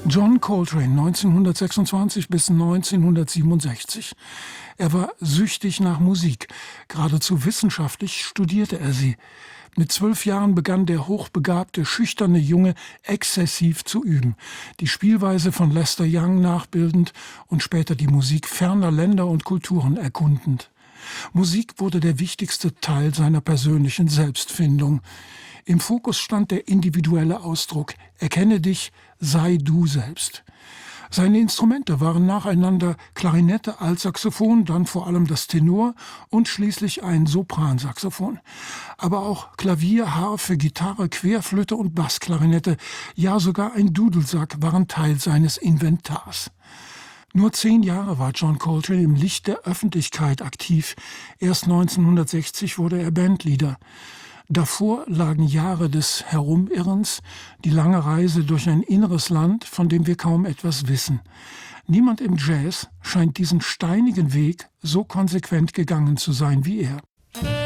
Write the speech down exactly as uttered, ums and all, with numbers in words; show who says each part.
Speaker 1: John Coltrane, neunzehnhundertsechsundzwanzig bis neunzehnhundertsiebenundsechzig. Er war süchtig nach Musik. Geradezu wissenschaftlich studierte er sie. Mit zwölf Jahren begann der hochbegabte, schüchterne Junge exzessiv zu üben, die Spielweise von Lester Young nachbildend und später die Musik ferner Länder und Kulturen erkundend. Musik wurde der wichtigste Teil seiner persönlichen Selbstfindung. Im Fokus stand der individuelle Ausdruck: Erkenne dich, sei du selbst. Seine Instrumente waren nacheinander Klarinette, Altsaxophon, dann vor allem das Tenor und schließlich ein Sopransaxophon. Aber auch Klavier, Harfe, Gitarre, Querflöte und Bassklarinette, ja sogar ein Dudelsack waren Teil seines Inventars. Nur zehn Jahre war John Coltrane im Licht der Öffentlichkeit aktiv. Erst neunzehnhundertsechzig wurde er Bandleader. Davor lagen Jahre des Herumirrens, die lange Reise durch ein inneres Land, von dem wir kaum etwas wissen. Niemand im Jazz scheint diesen steinigen Weg so konsequent gegangen zu sein wie er.